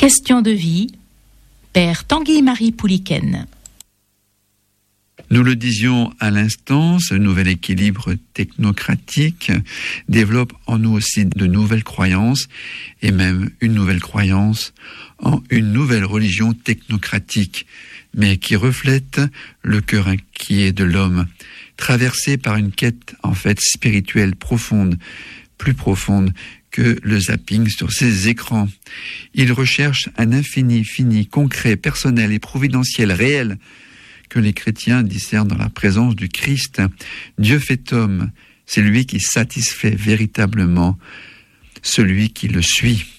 Question de vie, Père Tanguy-Marie Pouliken. Nous le disions à l'instant, ce nouvel équilibre technocratique développe en nous aussi de nouvelles croyances et même une nouvelle croyance en une nouvelle religion technocratique, mais qui reflète le cœur inquiet de l'homme, traversé par une quête en fait spirituelle profonde, plus profonde que le zapping sur ces écrans. Il recherche un infini, fini, concret, personnel et providentiel, réel, que les chrétiens discernent dans la présence du Christ. Dieu fait homme, c'est lui qui satisfait véritablement celui qui le suit.